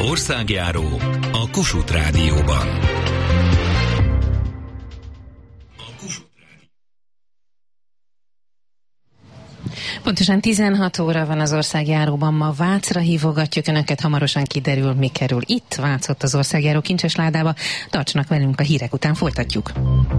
Országjáró a Kossuth Rádióban. Pontosan 16 óra van az Országjáróban, ma Vácra hívogatjuk Önöket, hamarosan kiderül, mi kerül itt Vácott az Országjáró kincses ládába. Tartsanak velünk, a hírek után folytatjuk.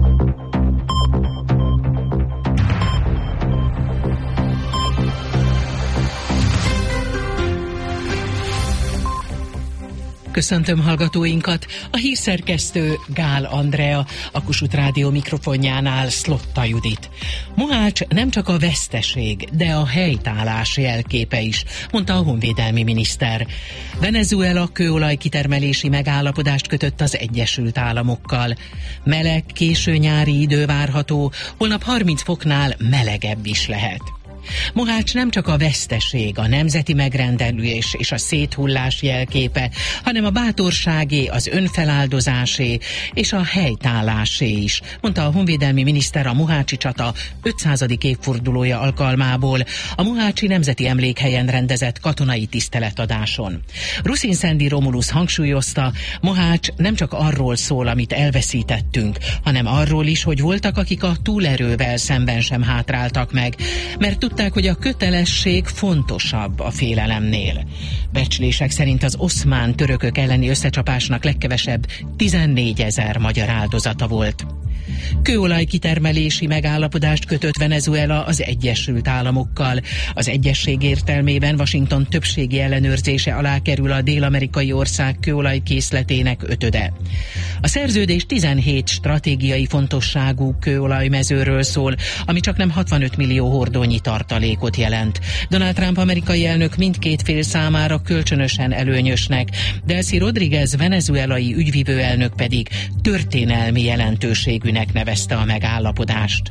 Köszöntöm hallgatóinkat! A hírszerkesztő Gál Andrea, a Kossuth Rádió mikrofonjánál Szlotta Judit. Mohács nem csak a veszteség, de a helytállás jelképe is, mondta a honvédelmi miniszter. Venezuela kőolaj kitermelési megállapodást kötött az Egyesült Államokkal. Meleg, késő nyári idő várható, holnap 30 foknál melegebb is lehet. Mohács nem csak a veszteség, a nemzeti megrendelés és a széthullás jelképe, hanem a bátorságé, az önfeláldozásé és a helytállásé is, mondta a honvédelmi miniszter a mohácsi csata 500. évfordulója alkalmából a Mohácsi Nemzeti Emlékhelyen rendezett katonai tiszteletadáson. Ruszin Szendi Romulus hangsúlyozta, Mohács nem csak arról szól, amit elveszítettünk, hanem arról is, hogy voltak, akik a túlerővel szemben sem hátráltak meg, mert tudták, hogy a kötelesség fontosabb a félelemnél. Becslések szerint az oszmán törökök elleni összecsapásnak legkevesebb 14 000 magyar áldozata volt. Kőolaj kitermelési megállapodást kötött Venezuela az Egyesült Államokkal. Az egyesség értelmében Washington többségi ellenőrzése alá kerül a dél-amerikai ország kőolajkészletének 5/5. A szerződés 17 stratégiai fontosságú kőolajmezőről szól, ami csaknem 65 millió hordónyi tartalékot jelent. Donald Trump amerikai elnök mindkét fél számára kölcsönösen előnyösnek, Delcy Rodriguez venezuelai ügyvivő elnök pedig történelmi jelentőségűnek nevezte a megállapodást.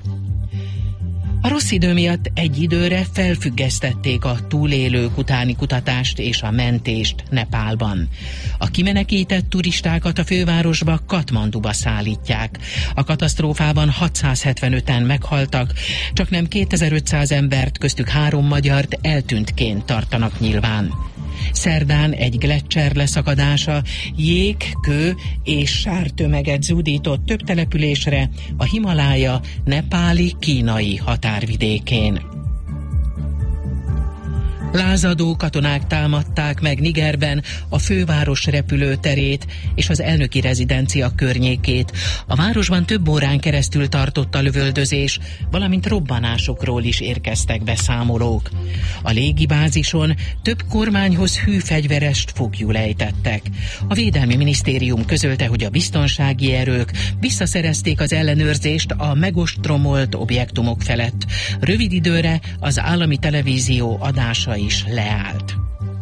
A rossz idő miatt egy időre felfüggesztették a túlélők utáni kutatást és a mentést Nepálban. A kimenekített turistákat a fővárosba, Katmanduba szállítják. A katasztrófában 675-en meghaltak, csaknem 2500 embert, köztük 3 magyart eltűntként tartanak nyilván. Szerdán egy gleccser leszakadása jég, kő és sártömeget zúdított több településre a Himalája nepáli-kínai határvidékén. Lázadó katonák támadták meg Nigerben a főváros repülőterét és az elnöki rezidencia környékét. A városban több órán keresztül tartott a lövöldözés, valamint robbanásokról is érkeztek beszámolók. A légibázison több kormányhoz hű fegyverest foglyul ejtettek. A Védelmi Minisztérium közölte, hogy a biztonsági erők visszaszerezték az ellenőrzést a megostromolt objektumok felett. Rövid időre az állami televízió adása is leállt.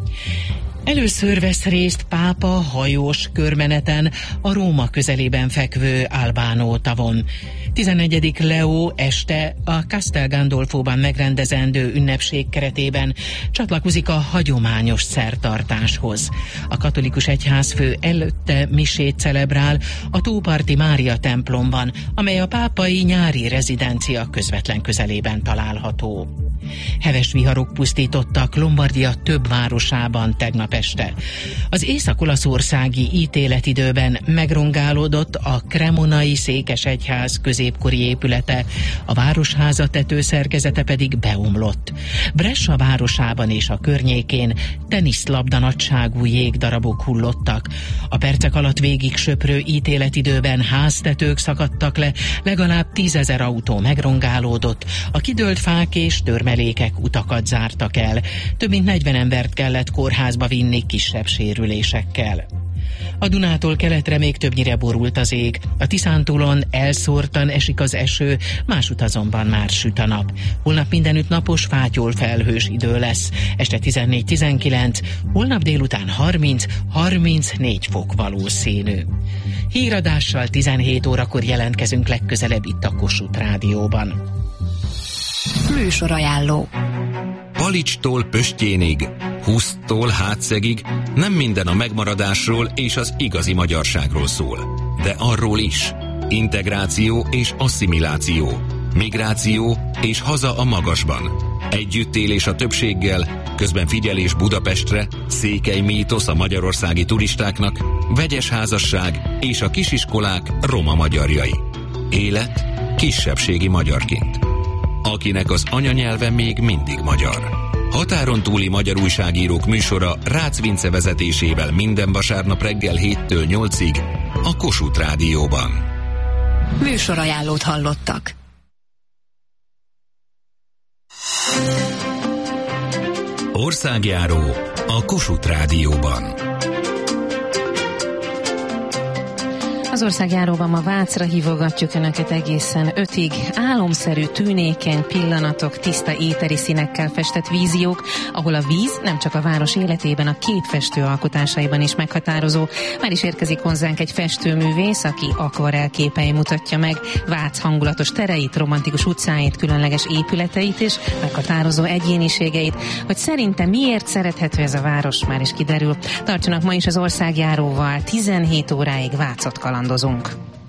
Először vesz részt pápa hajós körmeneten a Róma közelében fekvő Albano tavon. 14. Leo este a Castel Gandolfóban megrendezendő ünnepség keretében csatlakozik a hagyományos szertartáshoz. A katolikus egyházfő előtte misét celebrál a tóparti Mária templomban, amely a pápai nyári rezidencia közvetlen közelében található. Heves viharok pusztítottak Lombardia több városában tegnap este. Az észak-olaszországi ítéletidőben megrongálódott a Cremonai székesegyház középkori épülete, a városháza tetőszerkezete pedig beomlott. Brescia városában és a környékén teniszlabda nagyságú jégdarabok hullottak. A percek alatt végig söprő ítéletidőben háztetők szakadtak le, legalább 10 000 autó megrongálódott, a kidőlt fák és törmelékek utakat zártak el. Több mint 40 embert kellett kórházba vinni kisebb sérülésekkel. A Dunától keletre még többnyire borult az ég. A Tiszántúlon elszórtan esik az eső, másút azonban már süt a nap. Holnap mindenütt napos, fátyol felhős idő lesz. Este 14-19, holnap délután 30-34 fok valószínű. Híradással 17 órakor jelentkezünk legközelebb itt a Kossuth Rádióban. Műsorajánló. Palicstól Pöstjénig, Huszttól Hátszegig nem minden a megmaradásról és az igazi magyarságról szól, de arról is. Integráció és asszimiláció, migráció és haza a magasban. Együttélés a többséggel, közben figyelés Budapestre, Székely mítosz a magyarországi turistáknak, vegyes házasság és a kisiskolák roma magyarjai. Élet kisebbségi magyarként. Akinek az anyanyelve még mindig magyar. Határon túli magyar újságírók műsora Rácz Vince vezetésével minden vasárnap reggel 7-től 8-ig a Kossuth Rádióban. Műsorajánlót hallottak. Országjáró a Kossuth Rádióban. Az Országjáróban ma Vácra hívogatjuk Önöket egészen 5-ig. Álomszerű, tűnékeny pillanatok, tiszta éteri színekkel festett víziók, ahol a víz nem csak a város életében, a képfestő alkotásaiban is meghatározó. Már is érkezik hozzánk egy festőművész, aki akvarellképei mutatja meg Vác hangulatos tereit, romantikus utcáit, különleges épületeit és meghatározó egyéniségeit. Hogy szerintem miért szerethető ez a város, már is kiderül. Tartsanak ma is az Országjáróval, 17 óráig Vácot kalandozunk.